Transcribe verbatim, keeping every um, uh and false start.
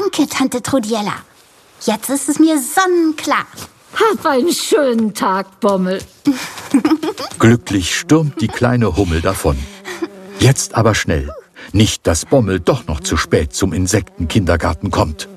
Danke, Tante Trudiella. Jetzt ist es mir sonnenklar. Hab einen schönen Tag, Bommel. Glücklich stürmt die kleine Hummel davon. Jetzt aber schnell. Nicht, dass Bommel doch noch zu spät zum Insektenkindergarten kommt.